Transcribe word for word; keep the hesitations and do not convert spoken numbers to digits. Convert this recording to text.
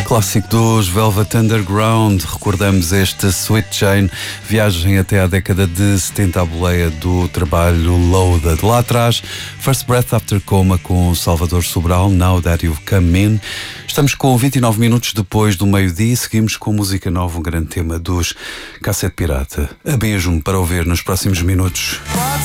Clássico dos Velvet Underground, recordamos este Sweet Jane, viagem até à década de setenta à boleia do trabalho Loaded. Lá atrás, First Breath After Coma com Salvador Sobral, Now That You've Come In. Estamos com vinte e nove minutos depois do meio-dia e seguimos com música nova, um grande tema dos Cassete Pirata. Abeijo-me para ouvir nos próximos minutos.